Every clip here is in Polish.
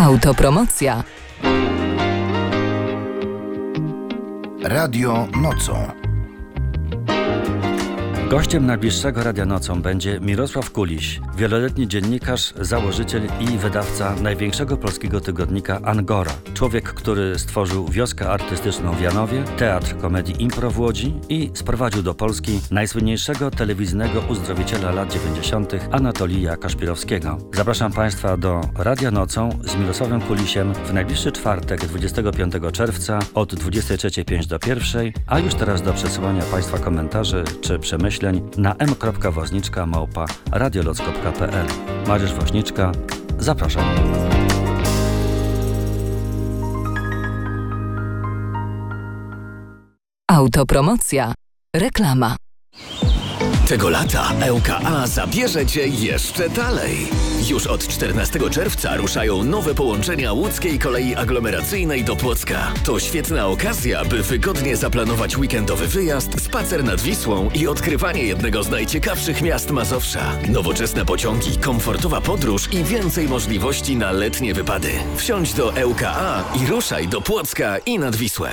Autopromocja. Radio Nocą. Gościem najbliższego Radia Nocą będzie Mirosław Kuliś, wieloletni dziennikarz, założyciel i wydawca największego polskiego tygodnika Angora. Człowiek, który stworzył wioskę artystyczną w Janowie, teatr komedii Impro w Łodzi i sprowadził do Polski najsłynniejszego telewizyjnego uzdrowiciela lat 90. Anatolija Kaszpirowskiego. Zapraszam Państwa do Radia Nocą z Mirosławem Kulisiem w najbliższy czwartek, 25 czerwca od 23:05 do 1:00, a już teraz do przesyłania Państwa komentarzy czy przemyśleń na m.woźniczka@radioloc.pl. Mariusz Woźniczka, zapraszam. Autopromocja. Reklama. Tego lata ŁKA zabierze Cię jeszcze dalej. Już od 14 czerwca ruszają nowe połączenia łódzkiej kolei aglomeracyjnej do Płocka. To świetna okazja, by wygodnie zaplanować weekendowy wyjazd, spacer nad Wisłą i odkrywanie jednego z najciekawszych miast Mazowsza. Nowoczesne pociągi, komfortowa podróż i więcej możliwości na letnie wypady. Wsiądź do ŁKA i ruszaj do Płocka i nad Wisłę.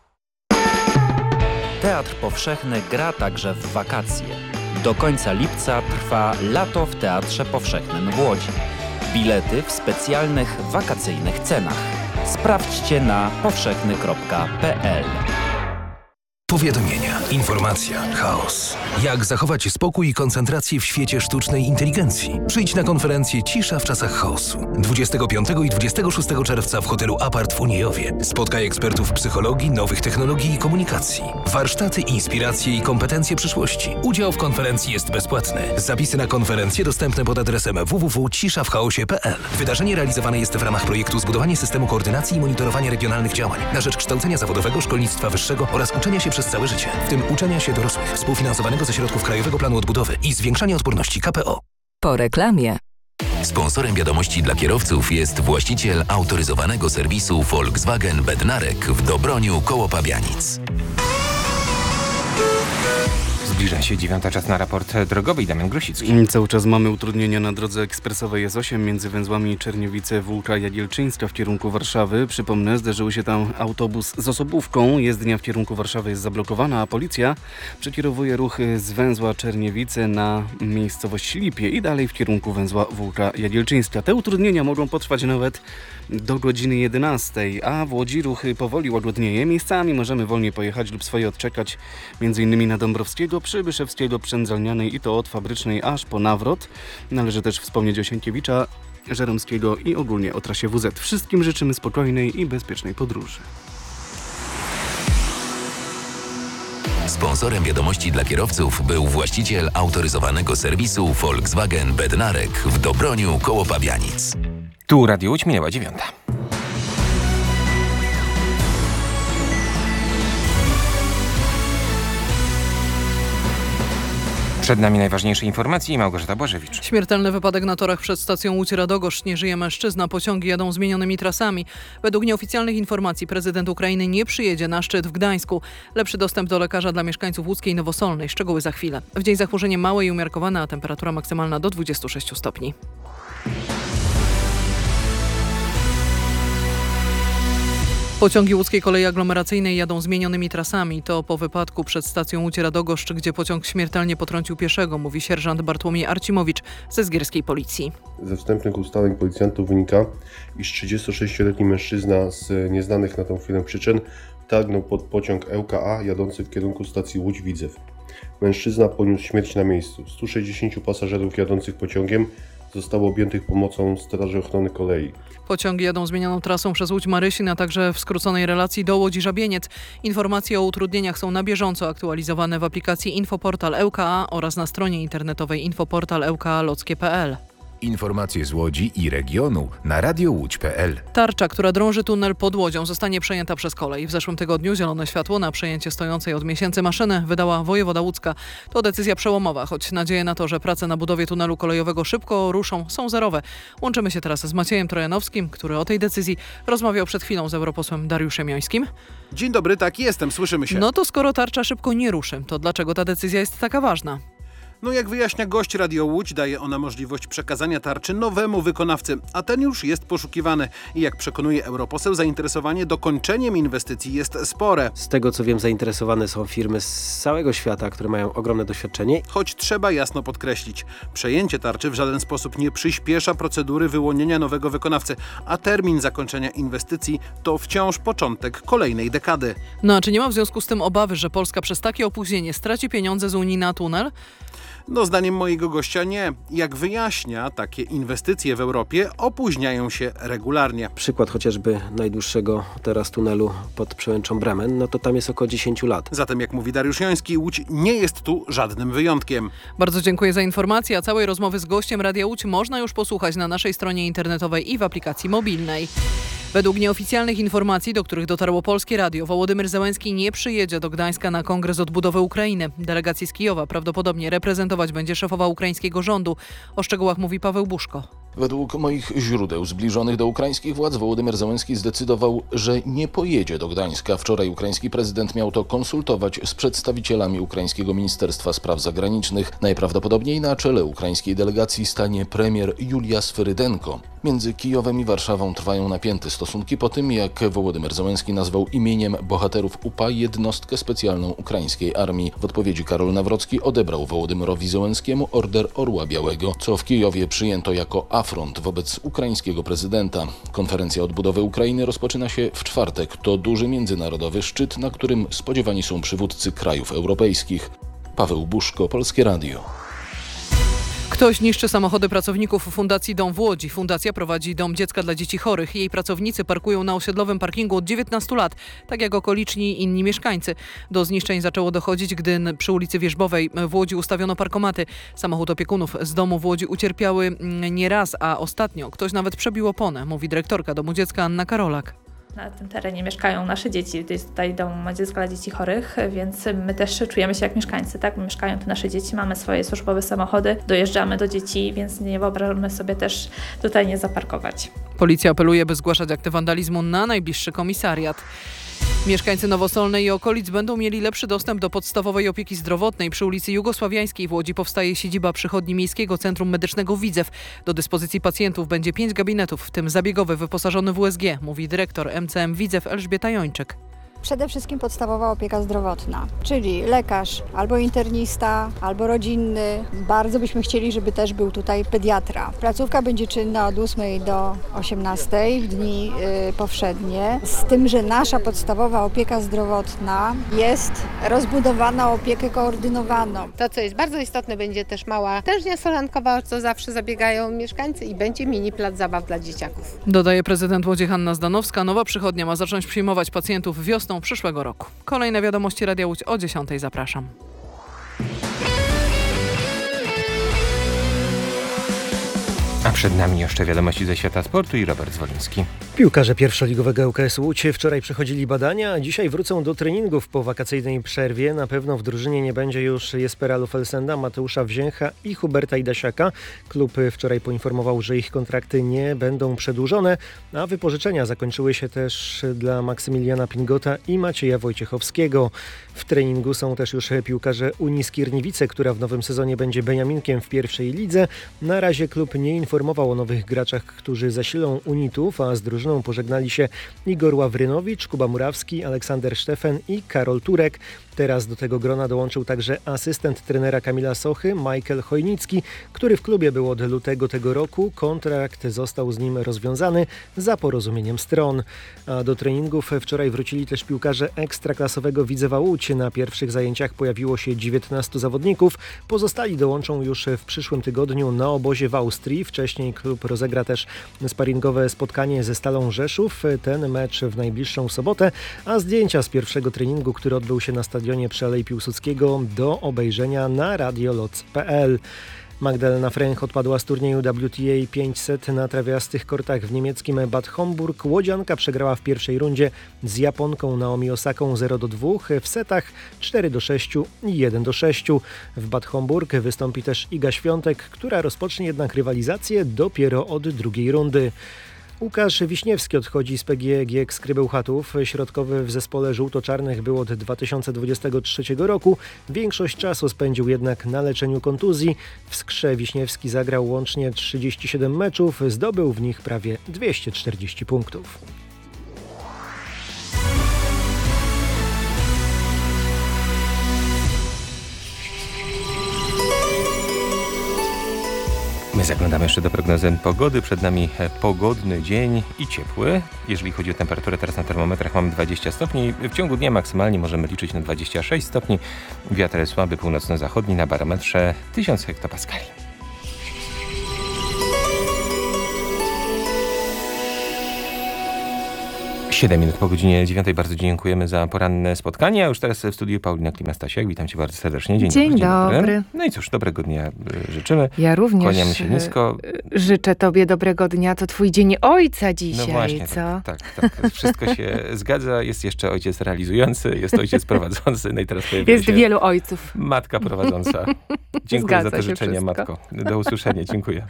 Teatr Powszechny gra także w wakacje. Do końca lipca trwa Lato w Teatrze Powszechnym w Łodzi. Bilety w specjalnych wakacyjnych cenach. Sprawdźcie na powszechny.pl. Powiadomienia, informacja, chaos. Jak zachować spokój i koncentrację w świecie sztucznej inteligencji? Przyjdź na konferencję Cisza w czasach chaosu. 25 i 26 czerwca w hotelu Apart w Uniejowie. Spotkaj ekspertów psychologii, nowych technologii i komunikacji. Warsztaty, inspiracje i kompetencje przyszłości. Udział w konferencji jest bezpłatny. Zapisy na konferencję dostępne pod adresem www.ciszawchaosie.pl. Wydarzenie realizowane jest w ramach projektu Zbudowanie systemu koordynacji i monitorowania regionalnych działań na rzecz kształcenia zawodowego, szkolnictwa wyższego oraz uczenia się przez całe życie, w tym uczenia się dorosłych, współfinansowanego ze środków Krajowego Planu Odbudowy i zwiększania odporności KPO. Po reklamie. Sponsorem wiadomości dla kierowców jest właściciel autoryzowanego serwisu Volkswagen Bednarek w Dobroniu koło Pabianic. Zbliża się 9:00, czas na raport drogowy i Damian Grosicki. Cały czas mamy utrudnienia na drodze ekspresowej S8 między węzłami Czerniewice-Włócza-Jagielczyńska w kierunku Warszawy. Przypomnę, zderzył się tam autobus z osobówką. Jezdnia w kierunku Warszawy jest zablokowana, a policja przekierowuje ruch z węzła Czerniewice na miejscowość Lipie i dalej w kierunku węzła Włócza-Jagielczyńska. Te utrudnienia mogą potrwać nawet do godziny 11:00, a w Łodzi ruch powoli łagodnieje. Miejscami możemy wolniej pojechać lub swoje odczekać, m.in. na Dąbrowskiego, Przybyszewskiego, Przędzalnianej i to od Fabrycznej aż po Nawrot. Należy też wspomnieć o Sienkiewicza, Żeromskiego i ogólnie o trasie WZ. Wszystkim życzymy spokojnej i bezpiecznej podróży. Sponsorem wiadomości dla kierowców był właściciel autoryzowanego serwisu Volkswagen Bednarek w Dobroniu koło Pabianic. Tu Radio Łódź, minęła 9:00. Przed nami najważniejsze informacje i Małgorzata Błażewicz. Śmiertelny wypadek na torach przed stacją Łódź-Radogoszcz. Nie żyje mężczyzna, pociągi jadą zmienionymi trasami. Według nieoficjalnych informacji prezydent Ukrainy nie przyjedzie na szczyt w Gdańsku. Lepszy dostęp do lekarza dla mieszkańców łódzkiej Nowosolnej. Szczegóły za chwilę. W dzień zachmurzenie małe i umiarkowane, a temperatura maksymalna do 26 stopni. Pociągi łódzkiej kolei aglomeracyjnej jadą zmienionymi trasami. To po wypadku przed stacją Łódź-Radogoszcz, gdzie pociąg śmiertelnie potrącił pieszego, mówi sierżant Bartłomiej Arcimowicz ze zgierskiej policji. Ze wstępnych ustaleń policjantów wynika, iż 36-letni mężczyzna z nieznanych na tę chwilę przyczyn targnął pod pociąg ŁKA jadący w kierunku stacji Łódź-Widzew. Mężczyzna poniósł śmierć na miejscu. 160 pasażerów jadących pociągiem zostało objętych pomocą Straży Ochrony Kolei. Pociągi jadą zmienioną trasą przez Łódź-Marysin, a także w skróconej relacji do Łodzi-Żabieniec. Informacje o utrudnieniach są na bieżąco aktualizowane w aplikacji Infoportal ŁKA oraz na stronie internetowej infoportal.łka.lockie.pl. Informacje z Łodzi i regionu na radiołódź.pl. Tarcza, która drąży tunel pod Łodzią, zostanie przejęta przez kolej. W zeszłym tygodniu zielone światło na przejęcie stojącej od miesięcy maszyny wydała wojewoda łódzka. To decyzja przełomowa, choć nadzieje na to, że prace na budowie tunelu kolejowego szybko ruszą, są zerowe. Łączymy się teraz z Maciejem Trojanowskim, który o tej decyzji rozmawiał przed chwilą z europosłem Dariuszem Jońskim. Dzień dobry, tak jestem, słyszymy się. No to skoro tarcza szybko nie ruszy, to dlaczego ta decyzja jest taka ważna? No jak wyjaśnia gość Radio Łódź, daje ona możliwość przekazania tarczy nowemu wykonawcy, a ten już jest poszukiwany. I jak przekonuje europoseł, zainteresowanie dokończeniem inwestycji jest spore. Z tego co wiem, zainteresowane są firmy z całego świata, które mają ogromne doświadczenie. Choć trzeba jasno podkreślić, przejęcie tarczy w żaden sposób nie przyspiesza procedury wyłonienia nowego wykonawcy, a termin zakończenia inwestycji to wciąż początek kolejnej dekady. No a czy nie ma w związku z tym obawy, że Polska przez takie opóźnienie straci pieniądze z Unii na tunel? No zdaniem mojego gościa nie. Jak wyjaśnia, takie inwestycje w Europie opóźniają się regularnie. Przykład chociażby najdłuższego teraz tunelu pod Przełęczą Bremen, no to tam jest około 10 lat. Zatem jak mówi Dariusz Joński, Łódź nie jest tu żadnym wyjątkiem. Bardzo dziękuję za informację, a całej rozmowy z gościem Radia Łódź można już posłuchać na naszej stronie internetowej i w aplikacji mobilnej. Według nieoficjalnych informacji, do których dotarło Polskie Radio, Wołodymyr Zełenski nie przyjedzie do Gdańska na Kongres Odbudowy Ukrainy. Delegacji z Kijowa prawdopodobnie reprezentować będzie szefowa ukraińskiego rządu. O szczegółach mówi Paweł Buszko. Według moich źródeł zbliżonych do ukraińskich władz Wołodymyr Zełenski zdecydował, że nie pojedzie do Gdańska. Wczoraj ukraiński prezydent miał to konsultować z przedstawicielami ukraińskiego Ministerstwa Spraw Zagranicznych. Najprawdopodobniej na czele ukraińskiej delegacji stanie premier Julia Swyrydenko. Między Kijowem i Warszawą trwają napięte stosunki po tym, jak Wołodymyr Zełenski nazwał imieniem bohaterów UPA jednostkę specjalną ukraińskiej armii. W odpowiedzi Karol Nawrocki odebrał Wołodymyrowi Zełenskiemu order Orła Białego, co w Kijowie przyjęto jako afront wobec ukraińskiego prezydenta. Konferencja odbudowy Ukrainy rozpoczyna się w czwartek. To duży międzynarodowy szczyt, na którym spodziewani są przywódcy krajów europejskich. Paweł Buszko, Polskie Radio. Ktoś niszczy samochody pracowników Fundacji Dom w Łodzi. Fundacja prowadzi dom dziecka dla dzieci chorych. Jej pracownicy parkują na osiedlowym parkingu od 19 lat, tak jak okoliczni inni mieszkańcy. Do zniszczeń zaczęło dochodzić, gdy przy ulicy Wierzbowej w Łodzi ustawiono parkomaty. Samochód opiekunów z domu w Łodzi ucierpiały nie raz, a ostatnio ktoś nawet przebił oponę, mówi dyrektorka domu dziecka Anna Karolak. Na tym terenie mieszkają nasze dzieci, to jest tutaj dom dziecka dla dzieci chorych, więc my też czujemy się jak mieszkańcy, tak? Mieszkają tu nasze dzieci, mamy swoje służbowe samochody, dojeżdżamy do dzieci, więc nie wyobrażamy sobie też tutaj nie zaparkować. Policja apeluje, by zgłaszać akty wandalizmu na najbliższy komisariat. Mieszkańcy Nowosolnej i okolic będą mieli lepszy dostęp do podstawowej opieki zdrowotnej. Przy ulicy Jugosławiańskiej w Łodzi powstaje siedziba przychodni Miejskiego Centrum Medycznego Widzew. Do dyspozycji pacjentów będzie 5 gabinetów, w tym zabiegowy wyposażony w USG, mówi dyrektor MCM Widzew Elżbieta Jończyk. Przede wszystkim podstawowa opieka zdrowotna, czyli lekarz, albo internista, albo rodzinny. Bardzo byśmy chcieli, żeby też był tutaj pediatra. Placówka będzie czynna od 8 do 18 w dni powszednie, z tym, że nasza podstawowa opieka zdrowotna jest rozbudowana o opiekę koordynowaną. To, co jest bardzo istotne, będzie też mała tężnia solankowa, o co zawsze zabiegają mieszkańcy i będzie mini plac zabaw dla dzieciaków. Dodaje prezydent Łodzi Hanna Zdanowska. Nowa przychodnia ma zacząć przyjmować pacjentów wiosną przyszłego roku. Kolejne wiadomości Radia Łódź o 10. Zapraszam. A przed nami jeszcze wiadomości ze świata sportu i Robert Zwoliński. Piłkarze pierwszoligowego ŁKS Łódź wczoraj przechodzili badania, a dzisiaj wrócą do treningów po wakacyjnej przerwie. Na pewno w drużynie nie będzie już Jespera Lufelsenda, Mateusza Wzięcha i Huberta Idasiaka. Klub wczoraj poinformował, że ich kontrakty nie będą przedłużone, a wypożyczenia zakończyły się też dla Maksymiliana Pingota i Macieja Wojciechowskiego. W treningu są też już piłkarze Unii Skierniewice, która w nowym sezonie będzie Beniaminkiem w pierwszej lidze. Na razie klub nie informował o nowych graczach, którzy zasilą Unitów, a z drużyną pożegnali się Igor Ławrynowicz, Kuba Murawski, Aleksander Sztefen i Karol Turek. Teraz do tego grona dołączył także asystent trenera Kamila Sochy, Michael Chojnicki, który w klubie był od lutego tego roku. Kontrakt został z nim rozwiązany za porozumieniem stron. A do treningów wczoraj wrócili też piłkarze ekstraklasowego Widzewa Łódź. Na pierwszych zajęciach pojawiło się 19 zawodników. Pozostali dołączą już w przyszłym tygodniu na obozie w Austrii. Wcześniej klub rozegra też sparingowe spotkanie ze Stalą Rzeszów. Ten mecz w najbliższą sobotę, a zdjęcia z pierwszego treningu, który odbył się na stadionie przy Alei Piłsudskiego, do obejrzenia na radioloc.pl. Magdalena Fręch odpadła z turnieju WTA 500 na trawiastych kortach w niemieckim Bad Homburg. Łodzianka przegrała w pierwszej rundzie z Japonką Naomi Osaką 0-2 w setach 4-6 i 1-6. W Bad Homburg wystąpi też Iga Świątek, która rozpocznie jednak rywalizację dopiero od drugiej rundy. Łukasz Wiśniewski odchodzi z PGG Skry Bełchatów. Środkowy w zespole żółto-czarnych był od 2023 roku. Większość czasu spędził jednak na leczeniu kontuzji. W Skrze Wiśniewski zagrał łącznie 37 meczów, zdobył w nich prawie 240 punktów. My zaglądamy jeszcze do prognozy pogody. Przed nami pogodny dzień i ciepły. Jeżeli chodzi o temperaturę, teraz na termometrach mamy 20 stopni. W ciągu dnia maksymalnie możemy liczyć na 26 stopni. Wiatr słaby północno-zachodni, na barometrze 1000 hektopaskali. Siedem minut po godzinie 9. Bardzo dziękujemy za poranne spotkanie. A już teraz w studiu Paulina Klima-Stasiak. Witam cię bardzo serdecznie. Dzień dobry. No i cóż, dobrego dnia życzymy. Ja również kłaniamy się nisko. Życzę tobie dobrego dnia. To twój dzień ojca dzisiaj, no właśnie, co? Tak. Wszystko się zgadza. Jest jeszcze ojciec realizujący, jest ojciec prowadzący. No i teraz pojawia jest się wielu ojców. Matka prowadząca. Dziękuję zgadza za te się życzenia, wszystko. matko. Do usłyszenia. Dziękuję.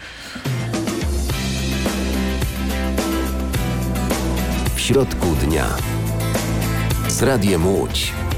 W środku dnia z Radiem Łódź.